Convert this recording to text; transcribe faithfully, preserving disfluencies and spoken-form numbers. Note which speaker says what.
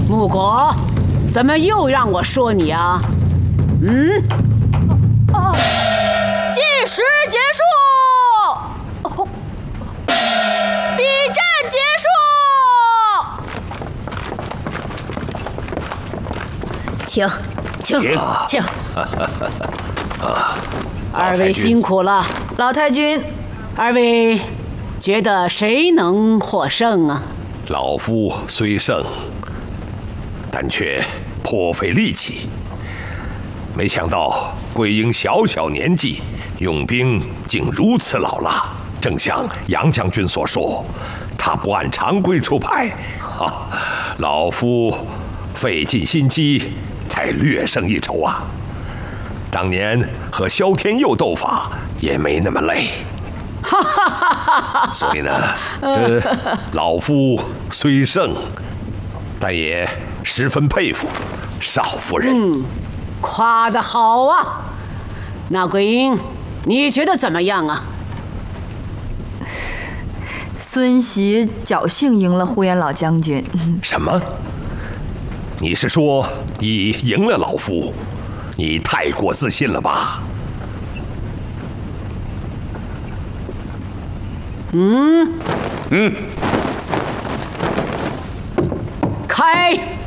Speaker 1: 木果，怎么又让我说你啊？嗯？
Speaker 2: 啊！计时结束，哦、比战结束，
Speaker 3: 请，请，请。
Speaker 1: 二位辛苦了，
Speaker 3: 老太君。
Speaker 1: 二位觉得谁能获胜啊？
Speaker 4: 老夫虽胜，但却颇费力气。没想到桂英小小年纪，用兵竟如此老辣。正像杨将军所说，他不按常规出牌，哈，老夫费尽心机才略胜一筹啊。当年和萧天佑斗法也没那么累。哈哈哈哈哈！所以呢，这老夫虽胜，但也十分佩服少夫人。
Speaker 1: 嗯，夸得好啊！那桂英，你觉得怎么样啊？
Speaker 3: 孙喜侥幸赢了呼延老将军。
Speaker 4: 什么？你是说你赢了老夫？你太过自信了吧？
Speaker 1: 嗯
Speaker 4: 嗯，
Speaker 1: 开。